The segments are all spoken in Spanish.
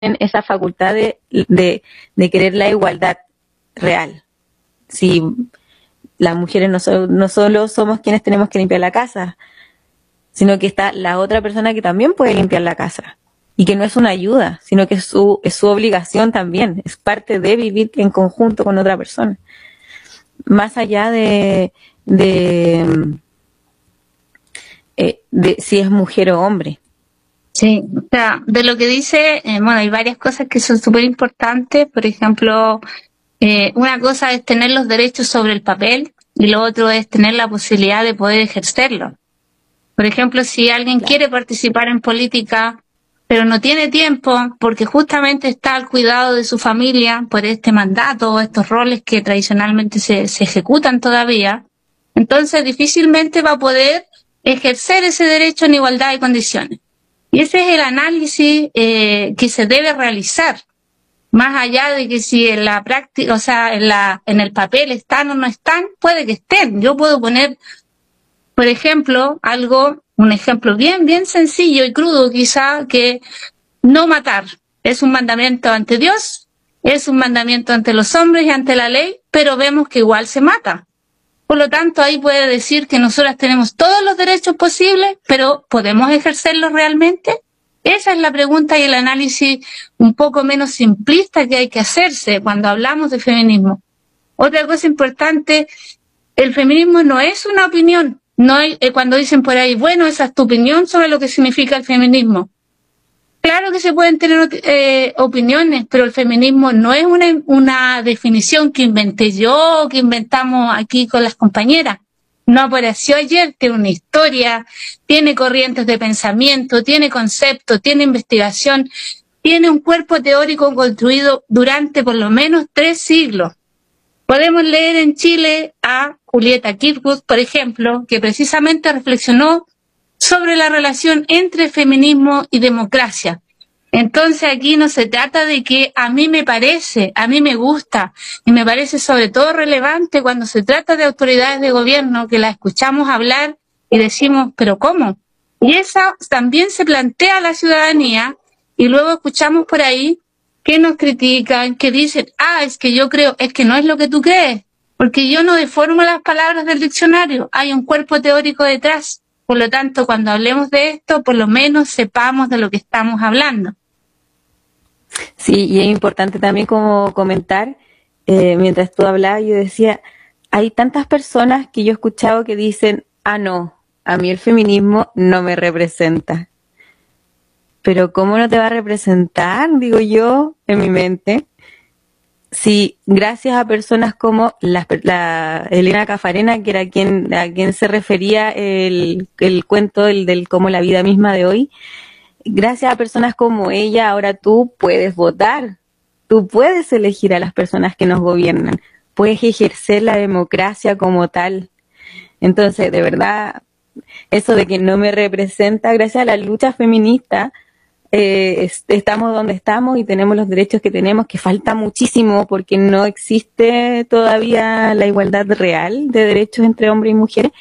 esa facultad de querer la igualdad real. Si las mujeres no solo somos quienes tenemos que limpiar la casa, sino que está la otra persona que también puede limpiar la casa. Y que no es una ayuda, sino que es su obligación también. Es parte de vivir en conjunto con otra persona. Más allá de si es mujer o hombre. Sí, o sea, de lo que dice, bueno, hay varias cosas que son súper importantes. Por ejemplo, una cosa es tener los derechos sobre el papel y lo otro es tener la posibilidad de poder ejercerlo. Por ejemplo, si alguien quiere participar en política, pero no tiene tiempo porque justamente está al cuidado de su familia por este mandato o estos roles que tradicionalmente se ejecutan todavía, entonces difícilmente va a poder ejercer ese derecho en igualdad de condiciones. Y ese es el análisis que se debe realizar, más allá de que si en la práctica, o sea, en el papel están o no están, puede que estén. Yo puedo poner, por ejemplo, un ejemplo bien sencillo y crudo quizá, que no matar es un mandamiento ante Dios, es un mandamiento ante los hombres y ante la ley, pero vemos que igual se mata. Por lo tanto, ahí puede decir que nosotras tenemos todos los derechos posibles, pero ¿podemos ejercerlos realmente? Esa es la pregunta y el análisis un poco menos simplista que hay que hacerse cuando hablamos de feminismo. Otra cosa importante, el feminismo no es una opinión. No hay, cuando dicen por ahí, bueno, esa es tu opinión sobre lo que significa el feminismo. Claro que se pueden tener opiniones, pero el feminismo no es una definición que inventé yo, que inventamos aquí con las compañeras. No apareció ayer, tiene una historia, tiene corrientes de pensamiento, tiene conceptos, tiene investigación, tiene un cuerpo teórico construido durante por lo menos 3 siglos. Podemos leer en Chile a Julieta Kirkwood, por ejemplo, que precisamente reflexionó sobre la relación entre feminismo y democracia. Entonces aquí no se trata de que a mí me parece, a mí me gusta, y me parece sobre todo relevante cuando se trata de autoridades de gobierno que las escuchamos hablar y decimos, ¿pero cómo? Y esa también se plantea a la ciudadanía y luego escuchamos por ahí que nos critican, que dicen, es que yo creo, es que no es lo que tú crees, porque yo no deformo las palabras del diccionario, hay un cuerpo teórico detrás. Por lo tanto, cuando hablemos de esto, por lo menos sepamos de lo que estamos hablando. Sí, y es importante también como comentar, mientras tú hablabas, yo decía, hay tantas personas que yo he escuchado que dicen, no, a mí el feminismo no me representa. Pero ¿cómo no te va a representar? Digo yo, en mi mente. Sí, gracias a personas como la Elena Cafarena, que era a quien se refería el cuento del como la vida misma de hoy. Gracias a personas como ella, ahora tú puedes votar, tú puedes elegir a las personas que nos gobiernan, puedes ejercer la democracia como tal. Entonces, de verdad, eso de que no me representa, gracias a la lucha feminista, estamos donde estamos y tenemos los derechos que tenemos, que falta muchísimo porque no existe todavía la igualdad real de derechos entre hombres y mujeres.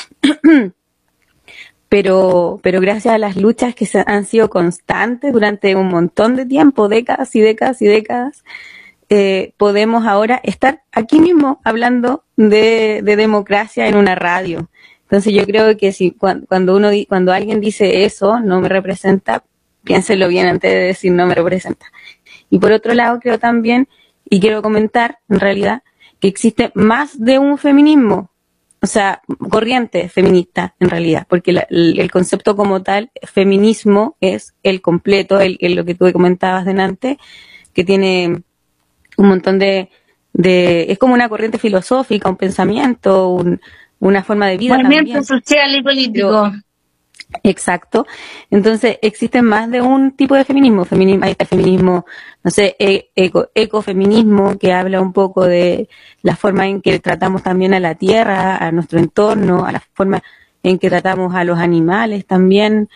Pero gracias a las luchas que han sido constantes durante un montón de tiempo, décadas y décadas y décadas, podemos ahora estar aquí mismo hablando de democracia en una radio. Entonces yo creo que si cuando alguien dice eso, no me representa, piénselo bien antes de decir no me representa. Y por otro lado creo también, y quiero comentar en realidad, que existe más de un feminismo, o sea, corriente feminista en realidad, porque el concepto como tal, feminismo, es el completo, lo que tú comentabas delante, que tiene un montón es como una corriente filosófica, un pensamiento, una forma de vida movimiento también. Social y político. Exacto. Entonces, existen más de un tipo de feminismo. Ahí está el feminismo, no sé, ecofeminismo, que habla un poco de la forma en que tratamos también a la tierra, a nuestro entorno, a la forma en que tratamos a los animales también,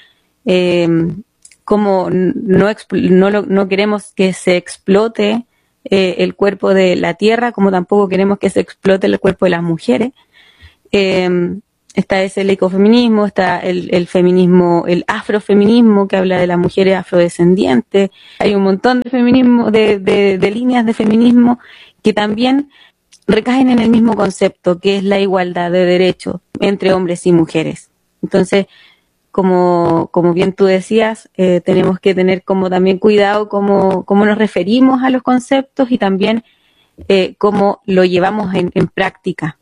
como no queremos que se explote el cuerpo de la tierra, como tampoco queremos que se explote el cuerpo de las mujeres. Está ese el ecofeminismo, está el feminismo, el afrofeminismo, que habla de las mujeres afrodescendientes. Hay un montón de feminismo, de líneas de feminismo que también recaen en el mismo concepto, que es la igualdad de derechos entre hombres y mujeres. Entonces, como bien tú decías, tenemos que tener como también cuidado cómo nos referimos a los conceptos y también cómo lo llevamos en práctica.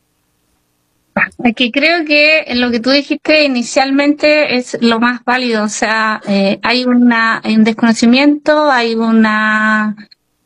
Aquí creo que lo que tú dijiste inicialmente es lo más válido, o sea, hay un desconocimiento, hay una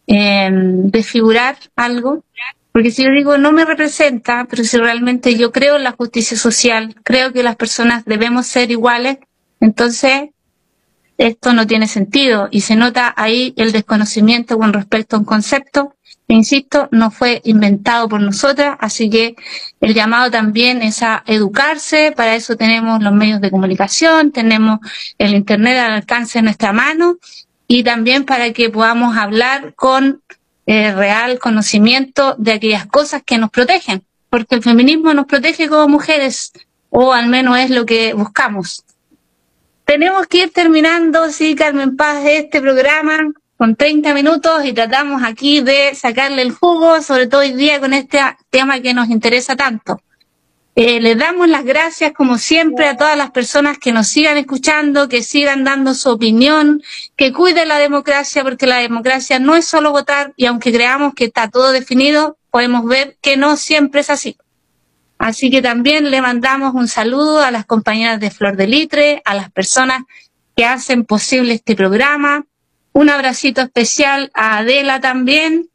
desfigurar algo, porque si yo digo no me representa, pero si realmente yo creo en la justicia social, creo que las personas debemos ser iguales, entonces esto no tiene sentido y se nota ahí el desconocimiento con respecto a un concepto que, insisto, no fue inventado por nosotras, así que el llamado también es a educarse, para eso tenemos los medios de comunicación, tenemos el Internet al alcance de nuestra mano y también para que podamos hablar con real conocimiento de aquellas cosas que nos protegen, porque el feminismo nos protege como mujeres, o al menos es lo que buscamos. Tenemos que ir terminando, sí, Carmen Paz, este programa con 30 minutos y tratamos aquí de sacarle el jugo, sobre todo hoy día con este tema que nos interesa tanto. Les damos las gracias, como siempre, a todas las personas que nos sigan escuchando, que sigan dando su opinión, que cuiden la democracia, porque la democracia no es solo votar, y aunque creamos que está todo definido, podemos ver que no siempre es así. Así que también le mandamos un saludo a las compañeras de Flor de Litre, a las personas que hacen posible este programa. Un abracito especial a Adela también.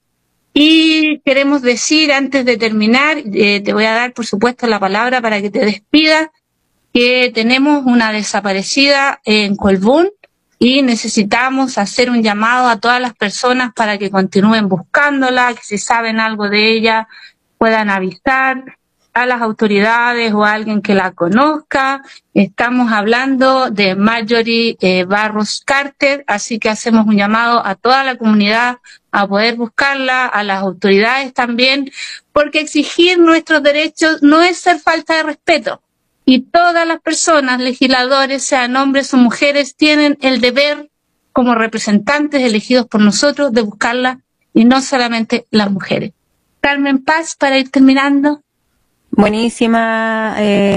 Y queremos decir, antes de terminar, te voy a dar, por supuesto, la palabra para que te despidas, que tenemos una desaparecida en Colbún y necesitamos hacer un llamado a todas las personas para que continúen buscándola, que si saben algo de ella puedan avisar a las autoridades o a alguien que la conozca. Estamos hablando de Marjorie Barros Carter, así que hacemos un llamado a toda la comunidad a poder buscarla, a las autoridades también, porque exigir nuestros derechos no es ser falta de respeto. Y todas las personas, legisladores, sean hombres o mujeres, tienen el deber, como representantes elegidos por nosotros, de buscarla, y no solamente las mujeres. Carmen Paz, para ir terminando. Buenísima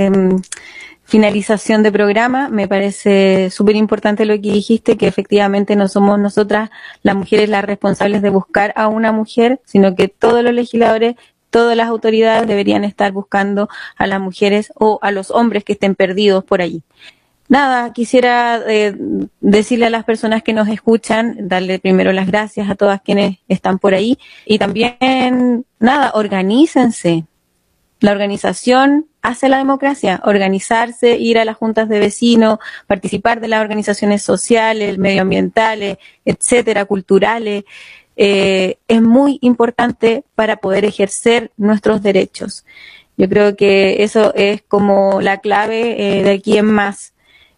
finalización de programa. Me parece súper importante lo que dijiste, que efectivamente no somos nosotras las mujeres las responsables de buscar a una mujer, sino que todos los legisladores, todas las autoridades deberían estar buscando a las mujeres o a los hombres que estén perdidos por allí. Nada, quisiera decirle a las personas que nos escuchan, darle primero las gracias a todas quienes están por ahí y también, nada, organícense. La organización hace la democracia, organizarse, ir a las juntas de vecinos, participar de las organizaciones sociales, medioambientales, etcétera, culturales, es muy importante para poder ejercer nuestros derechos. Yo creo que eso es como la clave de aquí en más.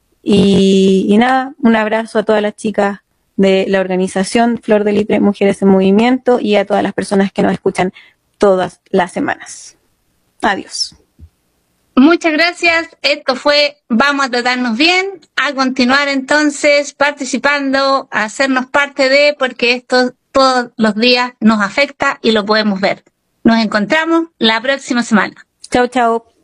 Y nada, un abrazo a todas las chicas de la organización Flor de Litre Mujeres en Movimiento y a todas las personas que nos escuchan todas las semanas. Adiós. Muchas gracias. Esto fue Vamos a Tratarnos Bien. A continuar entonces participando, a hacernos parte de, porque esto todos los días nos afecta y lo podemos ver. Nos encontramos la próxima semana. Chao, chao.